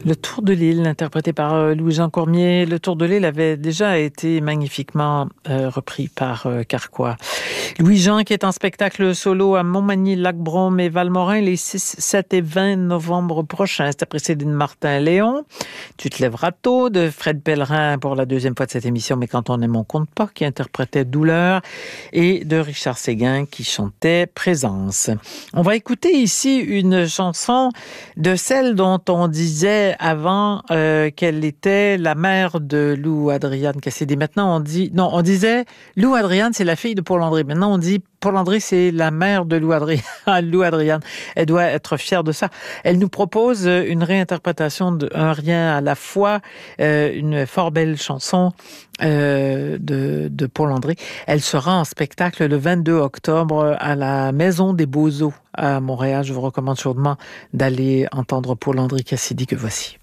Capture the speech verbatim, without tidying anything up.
Le Tour de l'île, interprété par euh, Louis-Jean Cormier. Le Tour de l'île avait déjà été magnifiquement euh, repris par euh, Carquois. Louis-Jean qui est en spectacle solo à Montmagny, Lac-Brome et Valmorin les six, sept et vingt novembre prochains. C'était précédé de Martin Léon. Tu te lèveras tôt de Fred Pellerin pour la deuxième fois de cette émission, mais quand on aime on compte pas, qui interprétait Douleur, et de Richard Séguin qui chantait Présence. On va écouter ici une chanson de celle dont on disait avant euh, qu'elle était la mère de Lou Adriane Cassidy. Maintenant, on dit... Non, on disait Lou Adriane, c'est la fille de Paul André. Maintenant, on dit Paul André, c'est la mère de Lou Adriane. Lou Adriane. Elle doit être fière de ça. Elle nous propose une réinterprétation de Un rien à la fois, euh, une fort belle chanson euh, de, de Paul André. Elle sera en spectacle le vingt-deux octobre à la Maison des Beaux-Eaux à Montréal. Je vous recommande chaudement d'aller entendre Paul André Cassidy que voici.